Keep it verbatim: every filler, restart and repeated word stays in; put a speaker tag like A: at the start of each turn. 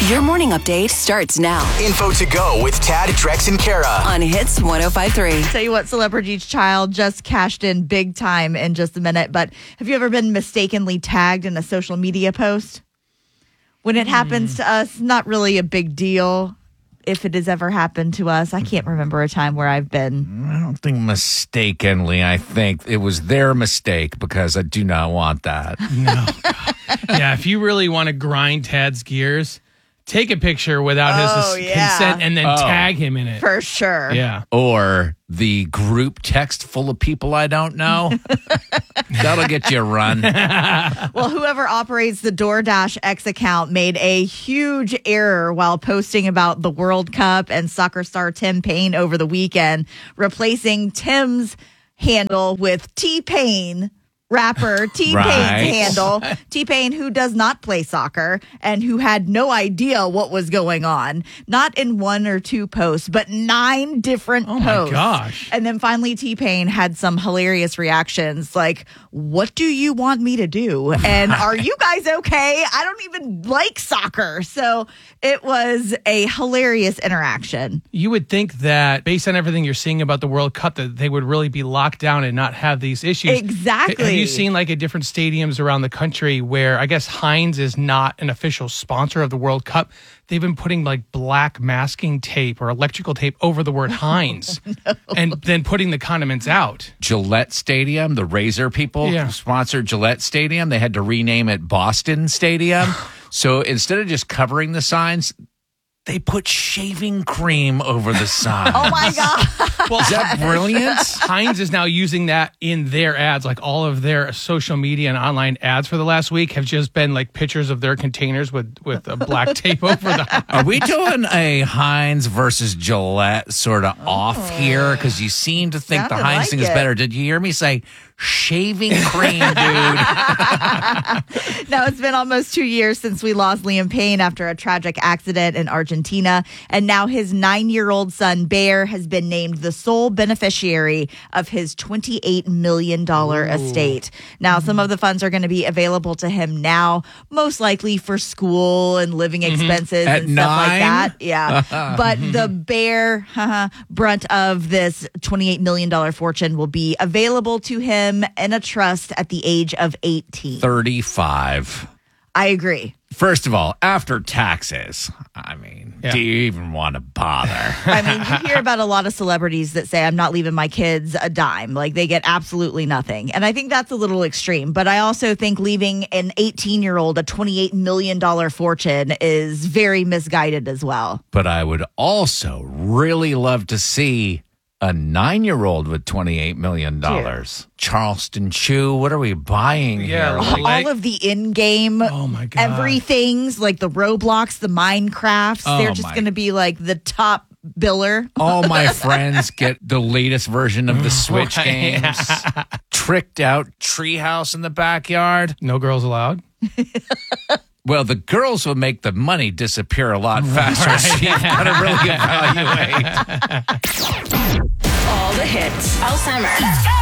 A: Your morning update starts now.
B: Info to go with Tad, Drex, and Kara
A: on Hits one oh five point three.
C: Tell you what, Celebrity's Child just cashed in big time in just a minute. But have you ever been mistakenly tagged in a social media post? When it mm. happens to us, not really a big deal. If it has ever happened to us, I can't remember a time where I've been.
D: I don't think mistakenly. I think it was their mistake because I do not want that.
E: No. Yeah, if you really want to grind Tad's gears, take a picture without
C: oh,
E: his
C: yeah.
E: consent and then
D: oh.
E: tag him in it.
C: For sure.
E: Yeah.
D: Or the group text full of people I don't know. That'll get you a run.
C: Well, whoever operates the DoorDash X account made a huge error while posting about the World Cup and soccer star Tim Payne over the weekend, replacing Tim's handle with T-Pain. Rapper T-Pain's
D: right.
C: handle. T-Pain, who does not play soccer and who had no idea what was going on. Not in one or two posts, but nine different
E: oh
C: posts.
E: Oh, my gosh.
C: And then finally, T-Pain had some hilarious reactions like, what do you want me to do? And are you guys okay? I don't even like soccer. So it was a hilarious interaction.
E: You would think that based on everything you're seeing about the World Cup, that they would really be locked down and not have these issues.
C: Exactly.
E: Have you seen like at different stadiums around the country where I guess Heinz is not an official sponsor of the World Cup? They've been putting like black masking tape or electrical tape over the word Heinz no. and then putting the condiments out.
D: Gillette Stadium, the Razor people
E: yeah.
D: sponsored Gillette Stadium. They had to rename it Boston Stadium. So instead of just covering the signs, they put shaving cream over the sign.
C: Oh, my God.
D: Well, is that brilliant?
E: Heinz is now using that in their ads. Like all of their social media and online ads for the last week have just been like pictures of their containers with, with a black tape over them.
D: Are we doing a Heinz versus Gillette sort of oh. off here? Because you seem to think
C: Sounded
D: the Heinz
C: like
D: thing
C: it.
D: is better. Did you hear me say shaving cream, dude?
C: Now, it's been almost two years since we lost Liam Payne after a tragic accident in Argentina. And now his nine-year-old son, Bear, has been named the sole beneficiary of his twenty-eight million dollars Ooh. estate. Now, some of the funds are going to be available to him now, most likely for school and living expenses
D: At
C: and stuff
D: nine?
C: like that. Yeah. But the Bear brunt of this twenty-eight million dollars fortune will be available to him in a trust at the age of eighteen.
D: thirty-five.
C: I agree.
D: First of all, after taxes, I mean,
E: yeah.
D: do you even want to bother?
C: I mean, you hear about a lot of celebrities that say, I'm not leaving my kids a dime. Like, they get absolutely nothing. And I think that's a little extreme. But I also think leaving an eighteen-year-old a twenty-eight million dollars fortune is very misguided as well.
D: But I would also really love to see a nine-year-old with twenty-eight million dollars. Dude. Charleston Chew, what are we buying
E: yeah,
D: here?
E: like,
C: all of the in-game
E: oh my God.
C: everythings, like the Roblox, the Minecrafts,
D: oh
C: they're just going to be like the top biller.
D: All my friends get the latest version of the Switch
E: right.
D: games. Tricked out treehouse in the backyard.
E: No girls allowed.
D: Well, the girls will make the money disappear a lot faster. Right. So you've got to really evaluate.
A: All the hits.
F: All summer. Let's go.